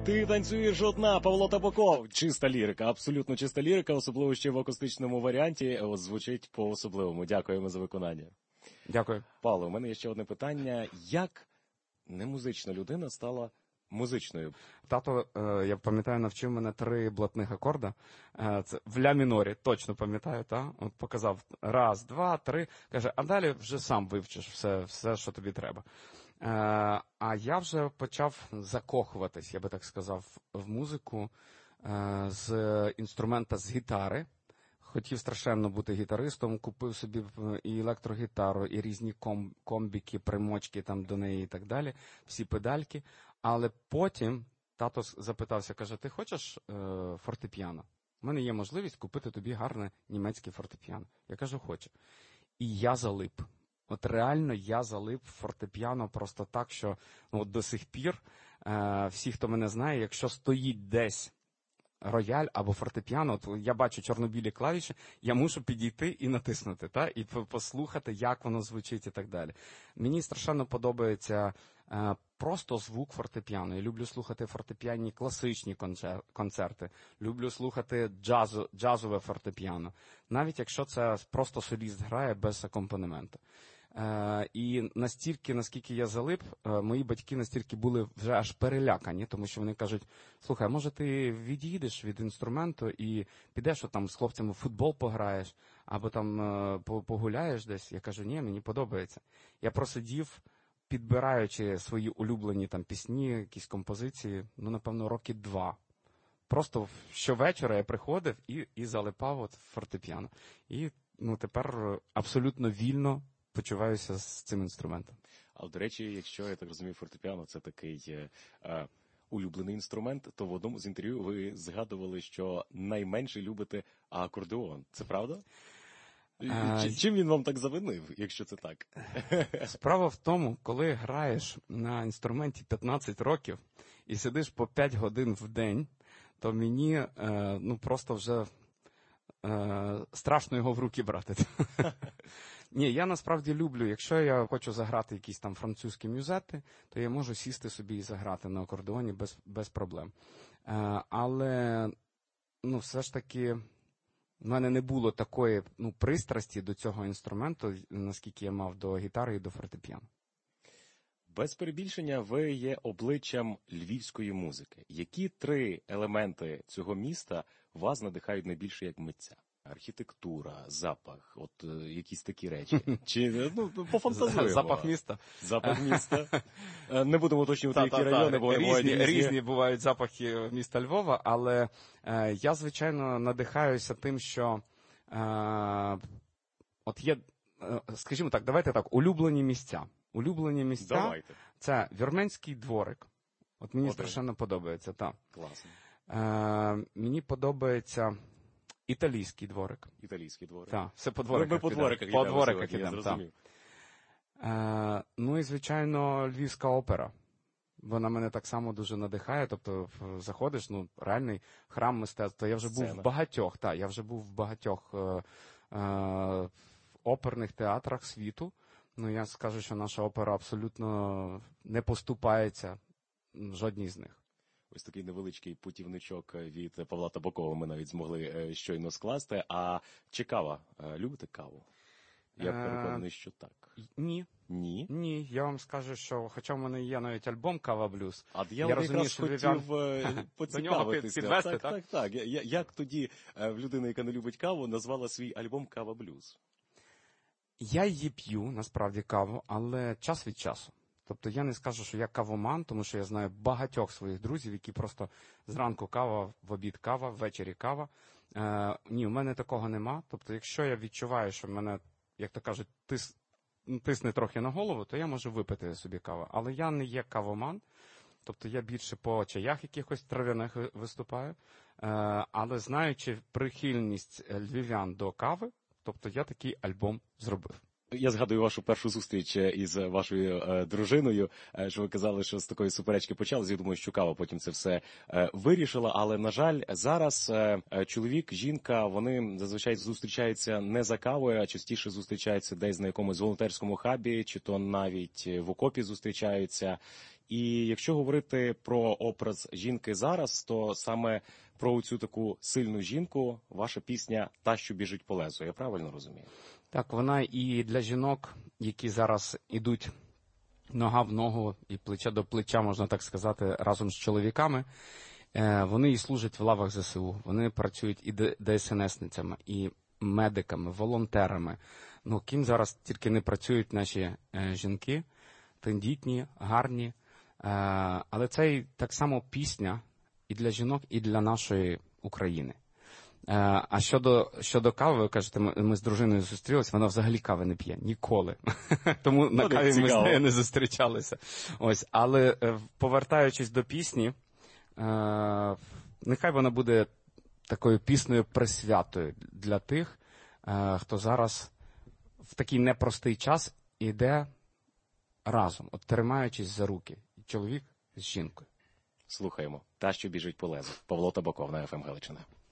Ти танцюєш одна, Павло Табаков. Чиста лірика, абсолютно чиста лірика, особливо ще в акустичному варіанті. От звучить по-особливому. Дякуємо за виконання. Дякую. Павло, у мене є ще одне питання. Як немузична людина стала музичною? Тато, я пам'ятаю, навчив мене 3 блатних акорда. Це в ля мінорі, точно пам'ятаю, та? От показав 1, 2, 3. Каже, а далі вже сам вивчиш все, що тобі треба. А я вже почав закохуватись, я би так сказав, в музику з інструмента, з гітари. Хотів страшенно бути гітаристом, купив собі і електрогітару, і різні комбіки, примочки там до неї і так далі, всі педальки. Але потім тато запитався, каже, ти хочеш фортепіано? У мене є можливість купити тобі гарне німецьке фортепіано. Я кажу, хочу. І я залип. От реально я залип фортепіано просто так, що от до сих пір всі, хто мене знає, якщо стоїть десь рояль або фортепіано, от я бачу чорно-білі клавіші, я мушу підійти і натиснути, та? І послухати, як воно звучить і так далі. Мені страшенно подобається просто звук фортепіано. Я люблю слухати фортепіанні класичні концерти, люблю слухати джазове фортепіано, навіть якщо це просто соліст грає без акомпанементу. І настільки, наскільки я залип, мої батьки настільки були вже аж перелякані, тому що вони кажуть, слухай, може ти відійдеш від інструменту і підеш там з хлопцями в футбол пограєш, або там погуляєш десь. Я кажу, ні, мені подобається. Я просидів, підбираючи свої улюблені там пісні, якісь композиції, напевно, 2 роки. Просто щовечора я приходив і залипав от в фортепіано. І тепер абсолютно вільно почуваюся з цим інструментом. А до речі, якщо я так розумію, фортепіано це такий улюблений інструмент, то в одному з інтерв'ю ви згадували, що найменше любите акордеон. Це правда? Чим він вам так завинив, якщо це так? Справа в тому, коли граєш на інструменті 15 років і сидиш по 5 годин в день, то мені просто вже страшно його в руки брати. Ні, я насправді люблю, якщо я хочу заграти якісь там французькі мюзети, то я можу сісти собі і заграти на акордеоні без проблем. Але, все ж таки, в мене не було такої пристрасті до цього інструменту, наскільки я мав до гітари і до фортепіано. Без перебільшення, ви є обличчям львівської музики. Які 3 елементи цього міста вас надихають найбільше як митця? Архітектура, запах, от якісь такі речі. Чи, пофантазуємо. Запах міста. Запах міста. Не будемо уточнювати, які райони, бо різні бувають запахи міста Львова, але я, звичайно, надихаюся тим, що от є, скажімо так, давайте так, улюблені місця. Улюблені місця Давайте. Це Вірменський дворик. От мені страшенно подобається, так. Класно. Мені подобається Італійський дворик. Італійський дворик. Так, все по двориках. Ми по двориках йдемо. По двориках сьогодні, йдемо, я зрозумів. І, звичайно, Львівська опера. Вона мене так само дуже надихає. Тобто, заходиш, реальний храм мистецтва. Я вже був в багатьох оперних театрах світу. Я скажу, що наша опера абсолютно не поступається жодній з них. Ось такий невеличкий путівничок від Павла Табакова ми навіть змогли щойно скласти. А чи кава? Любите каву? Я переконаний, що так. Ні. Ні? Ні, я вам скажу, що хоча в мене є навіть альбом «Кава Блюз». А я розумію, що хотів поцікавитися. Так. Як тоді в людина, яка не любить каву, назвала свій альбом «Кава Блюз»? Я її п'ю, насправді, каву, але час від часу. Тобто я не скажу, що я кавоман, тому що я знаю багатьох своїх друзів, які просто зранку кава, в обід кава, ввечері кава. Ні, у мене такого нема. Тобто якщо я відчуваю, що в мене, як то кажуть, тисне трохи на голову, то я можу випити собі каву. Але я не є кавоман. Тобто я більше по чаях якихось трав'яних виступаю. Але знаючи прихильність львів'ян до кави, тобто я такий альбом зробив. Я згадую вашу першу зустріч із вашою дружиною, що ви казали, що з такої суперечки почали. Я думаю, що кава потім це все вирішила. Але, на жаль, зараз чоловік, жінка, вони зазвичай зустрічаються не за кавою, а частіше зустрічаються десь на якомусь волонтерському хабі, чи то навіть в окопі зустрічаються. І якщо говорити про образ жінки зараз, то саме про цю таку сильну жінку ваша пісня «Та, що біжить по лезу». Я правильно розумію? Так, вона і для жінок, які зараз ідуть нога в ногу і плече до плеча, можна так сказати, разом з чоловіками, вони і служать в лавах ЗСУ, вони працюють і ДСНСницями, і медиками, волонтерами. Ну, ким зараз тільки не працюють наші жінки, тендітні, гарні. Але це і так само пісня і для жінок, і для нашої України. А щодо кави, ви кажете, ми з дружиною зустрілися, вона взагалі кави не п'є ніколи. Тому на каві ми з нею не зустрічалися. Ось, але повертаючись до пісні, нехай вона буде такою піснею присвятою для тих, хто зараз в такий непростий час іде разом, от тримаючись за руки. Чоловік з жінкою. Слухаємо. «Та, що біжить по лезу». Павло Табаков на ФМ Галичина.